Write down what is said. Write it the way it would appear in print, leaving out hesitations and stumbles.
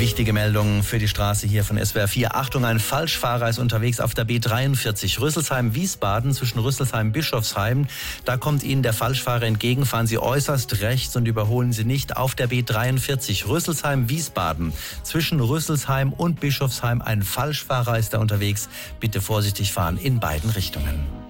Wichtige Meldungen für die Straße hier von SWR 4. Achtung, ein Falschfahrer ist unterwegs auf der B43 Rüsselsheim-Wiesbaden zwischen Rüsselsheim-Bischofsheim. Da kommt Ihnen der Falschfahrer entgegen. Fahren Sie äußerst rechts und überholen Sie nicht auf der B43 Rüsselsheim-Wiesbaden zwischen Rüsselsheim und Bischofsheim. Ein Falschfahrer ist da unterwegs. Bitte vorsichtig fahren in beiden Richtungen.